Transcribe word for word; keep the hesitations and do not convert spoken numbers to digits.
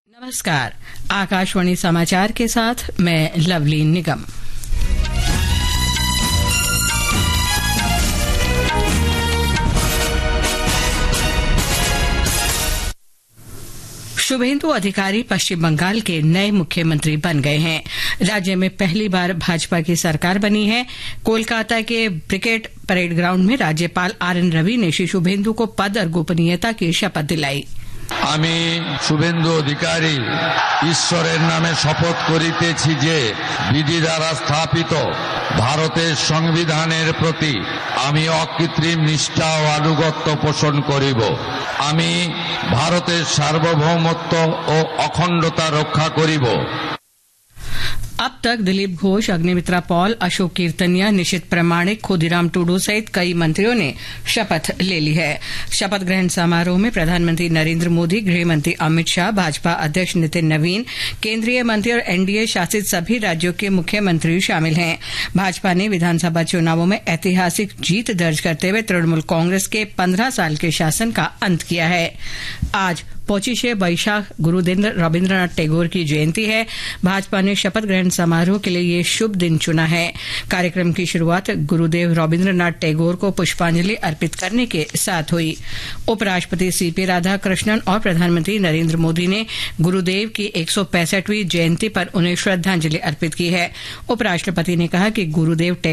नमस्कार, आकाशवाणी समाचार के साथ मैं लवली निगम। शुभेंदु अधिकारी पश्चिम बंगाल के नए मुख्यमंत्री बन गए हैं। राज्य में पहली बार भाजपा की सरकार बनी है। कोलकाता के ब्रिगेड परेड ग्राउंड में राज्यपाल आर एन रवि ने श्री शुभेंदु को पद और गोपनीयता की शपथ दिलाई। আমি শুভেন্দু অধিকারী ঈশ্বরের নামে শপথ করিতেছি যে বিধি দ্বারা স্থাপিত ভারতের সংবিধানের প্রতি আমি অকৃত্রিম নিষ্ঠা ও আনুগত্য পোষণ করিব। আমি ভারতের সার্বভৌমত্ব ও অখণ্ডতা রক্ষা করিব। अब तक दिलीप घोष, अग्निमित्रा पॉल, अशोक कीर्तनिया, निशित प्रामाणिक, खुदीराम टूडू सहित कई मंत्रियों ने शपथ ले ली है। शपथ ग्रहण समारोह में प्रधानमंत्री नरेंद्र मोदी, गृह मंत्री अमित शाह, भाजपा अध्यक्ष नितिन नवीन, केंद्रीय मंत्री और एनडीए शासित सभी राज्यों के मुख्यमंत्री शामिल हैं। भाजपा ने विधानसभा चुनावों में ऐतिहासिक जीत दर्ज करते हुए तृणमूल कांग्रेस के पंद्रह साल के शासन का अंत किया है। आज पौचिशे वैशाख गुरुदेव रविन्द्रनाथ टैगोर की जयंती है। भाजपा ने शपथ ग्रहण समारोह के लिए ये शुभ दिन चुना है। कार्यक्रम की शुरुआत गुरुदेव रविन्द्रनाथ टैगोर को पुष्पांजलि अर्पित करने के साथ हुई। उपराष्ट्रपति सीपी राधाकृष्णन और प्रधानमंत्री नरेंद्र मोदी ने गुरुदेव की एक सौ पैंसठवीं जयंती पर उन्हें श्रद्धांजलि अर्पित की है। उपराष्ट्रपति ने कहा कि गुरुदेव